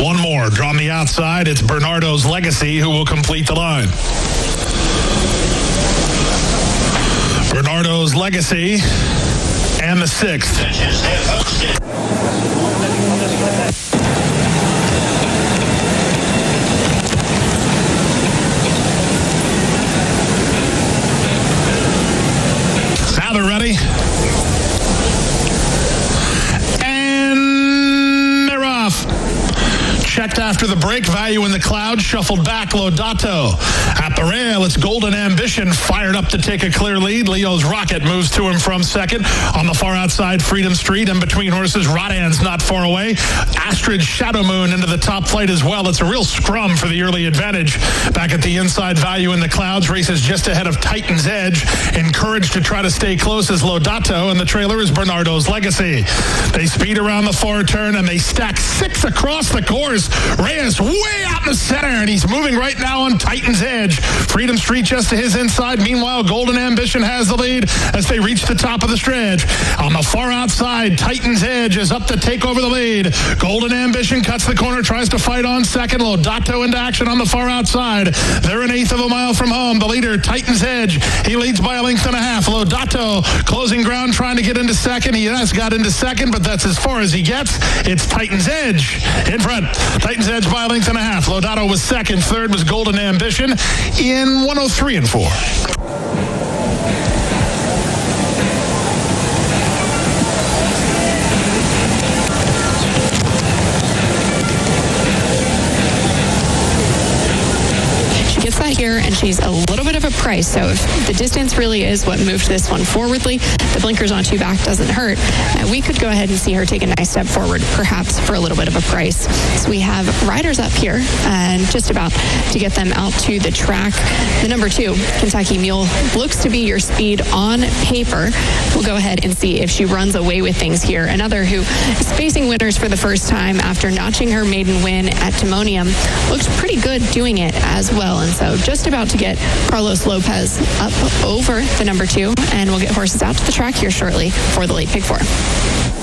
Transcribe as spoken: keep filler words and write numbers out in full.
One more. Drawn the outside. It's Bernardo's Legacy who will complete the line. Bernardo's Legacy and the sixth. Now they're ready. And they're off. Checked after the break. Value in the Cloud. Shuffled back. Lodato at the rail. It's Golden Ambition fired up to take a clear lead. Leo's Rocket moves to him from second. On the far outside, Freedom Street. In between horses, Rodan's not far away. Astrid Shadow Moon into the top flight as well. It's a real scrum for the early advantage. Back at the inside, Value in the Clouds races just ahead of Titan's Edge. Encouraged to try to stay close as Lodato, and the trailer is Bernardo's Legacy. They speed around the far turn, and they stack six across the course. Reyes way out in the center, and he's moving right now on Titan's Edge. Freedom Street just to his inside. Meanwhile, Golden Ambition has the lead as they reach the top of the stretch. On the far outside, Titan's Edge is up to take over the lead. Golden Ambition cuts the corner, tries to fight on second. Lodato into action on the far outside. They're an eighth of a mile from home. The leader, Titan's Edge, he leads by a length and a half. Lodato closing ground, trying to get into second. He has got into second, but that's as far as he gets. It's Titan's Edge in front. Titan's Edge by a length and a half. Lodato was second. Third was Golden Ambition in one oh three and four. Gets that here, and she's a little bit of a price. So if the distance really is what moved this one forwardly, the blinkers on two back doesn't hurt. Uh, we could go ahead and see her take a nice step forward, perhaps for a little bit of a price. So we have riders up here, and just about to get them out to the track. The number two, Kentucky Mule, looks to be your speed on paper. We'll go ahead and see if she runs away with things here. Another who is facing winners for the first time after notching her maiden win at Timonium. Looks pretty good doing it as well. And so just about to get Carlos Lopez up over the number two, and we'll get horses out to the track here shortly for the late pick four.